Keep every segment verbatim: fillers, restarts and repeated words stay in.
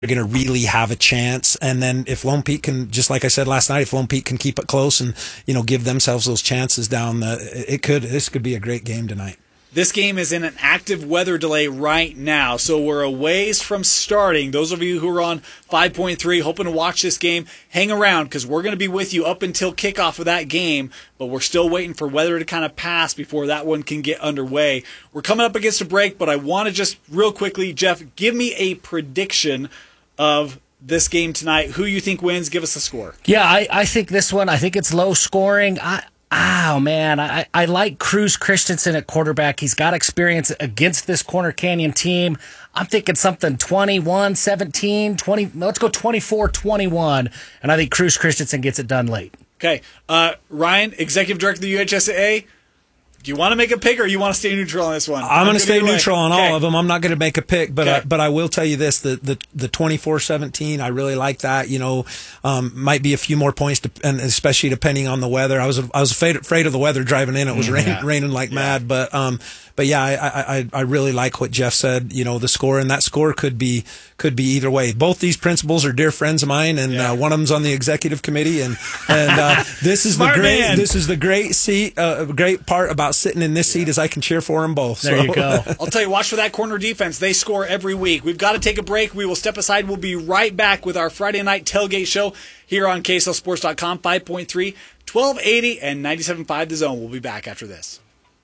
going to really have a chance. And then if Lone Peak can, just like I said last night, if Lone Peak can keep it close and, you know, give themselves those chances down, the, it could, this could be a great game tonight. This game is in an active weather delay right now, so we're a ways from starting. Those of you who are on five point three hoping to watch this game, hang around because we're going to be with you up until kickoff of that game, but we're still waiting for weather to kind of pass before that one can get underway. We're coming up against a break, but I want to just real quickly, Jeff, give me a prediction of this game tonight. Who you think wins? Give us a score. Yeah, I, I think this one, I think it's low scoring. I Oh, man, I, I like Cruz Christensen at quarterback. He's got experience against this Corner Canyon team. I'm thinking something twenty-one seventeen, twenty, let's go twenty-four twenty-one, and I think Cruz Christensen gets it done late. Okay. Uh, Ryan, Executive Director of the U H S A A, do you want to make a pick or you want to stay neutral on this one? I'm, I'm going to stay neutral on okay. all of them. I'm not going to make a pick, but okay. I, but I will tell you this: the the the twenty-four seventeen. I really like that. You know, um, might be a few more points, to, and especially depending on the weather. I was I was afraid afraid of the weather driving in. It was rain, yeah. raining like yeah. mad, but um, but yeah, I, I I really like what Jeff said. You know, the score, and that score could be could be either way. Both these principals are dear friends of mine, and yeah. uh, one of them's on the executive committee, and and uh, this is Smart the great man. this is the great seat, uh, great part about sitting in this seat is I can cheer for them both. There so. you go. I'll tell you, watch for that corner defense. They score every week. We've got to take a break. We will step aside. We'll be right back with our Friday night tailgate show here on K S L Sports dot com, five point three, twelve eighty, and ninety-seven point five The Zone. We'll be back after this.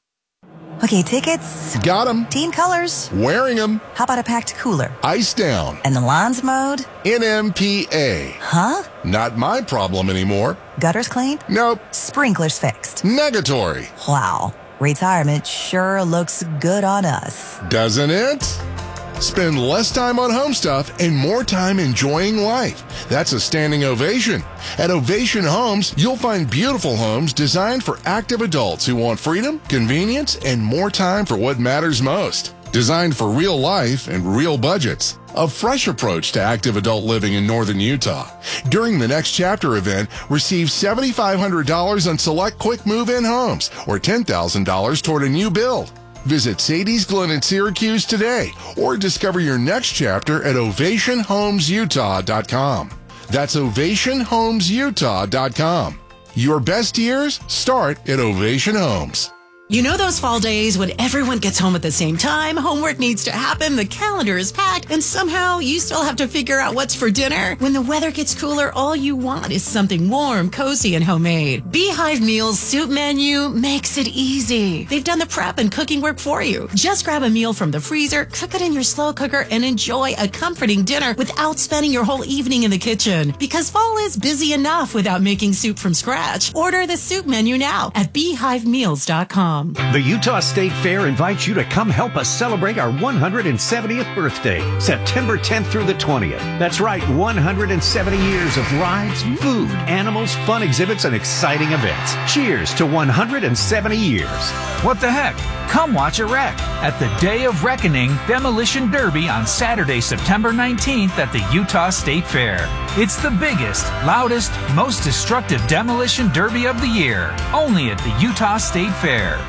Okay, tickets. Got them. Team colors. Wearing them. How about a packed cooler? Ice down. And the lawns mowed? N M P A. Huh? Not my problem anymore. Gutters cleaned? Nope. Sprinklers fixed? Negatory. Wow. Retirement sure looks good on us. Doesn't it? Spend less time on home stuff and more time enjoying life. That's a standing ovation. At Ovation Homes, you'll find beautiful homes designed for active adults who want freedom, convenience, and more time for what matters most. Designed for real life and real budgets. A fresh approach to active adult living in northern Utah. During the Next Chapter event, receive seven thousand five hundred dollars on select quick move-in homes or ten thousand dollars toward a new build. Visit Sadie's Glen in Syracuse today or discover your next chapter at ovation homes utah dot com. That's ovation homes utah dot com. Your best years start at Ovation Homes. You know those fall days when everyone gets home at the same time, homework needs to happen, the calendar is packed, and somehow you still have to figure out what's for dinner? When the weather gets cooler, all you want is something warm, cozy, and homemade. Beehive Meals Soup Menu makes it easy. They've done the prep and cooking work for you. Just grab a meal from the freezer, cook it in your slow cooker, and enjoy a comforting dinner without spending your whole evening in the kitchen. Because fall is busy enough without making soup from scratch. Order the soup menu now at beehive meals dot com. The Utah State Fair invites you to come help us celebrate our one hundred seventieth birthday, September tenth through the twentieth. That's right, one hundred seventy years of rides, food, animals, fun exhibits, and exciting events. Cheers to one hundred seventy years. What the heck? Come watch a wreck at the Day of Reckoning Demolition Derby on Saturday, September nineteenth at the Utah State Fair. It's the biggest, loudest, most destructive demolition derby of the year, only at the Utah State Fair.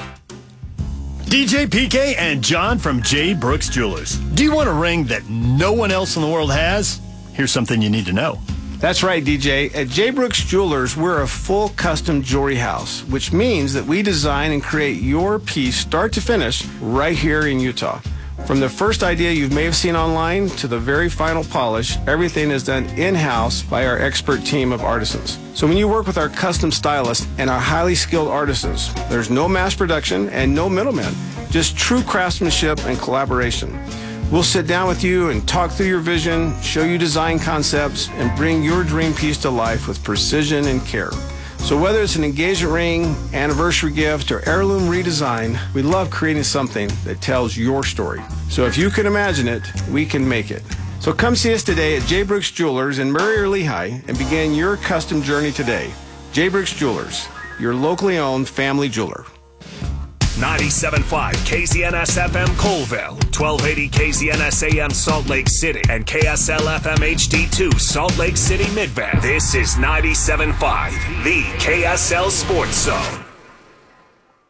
D J P K and John from J. Brooks Jewelers. Do you want a ring that no one else in the world has? Here's something you need to know. That's right, D J. At J. Brooks Jewelers, we're a full custom jewelry house, which means that we design and create your piece start to finish right here in Utah. From the first idea you may have seen online to the very final polish, everything is done in-house by our expert team of artisans. So when you work with our custom stylists and our highly skilled artisans, there's no mass production and no middlemen, just true craftsmanship and collaboration. We'll sit down with you and talk through your vision, show you design concepts, and bring your dream piece to life with precision and care. So whether it's an engagement ring, anniversary gift, or heirloom redesign, we love creating something that tells your story. So if you can imagine it, we can make it. So come see us today at J. Brooks Jewelers in Murray or Lehigh and begin your custom journey today. J. Brooks Jewelers, your locally owned family jeweler. ninety-seven point five K Z N S F M Colville, twelve eighty K Z N S A M Salt Lake City, and K S L F M H D two Salt Lake City Midband. This is ninety-seven point five, the K S L Sports Zone.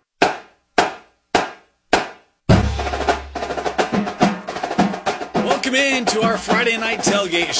Welcome in to our Friday night tailgate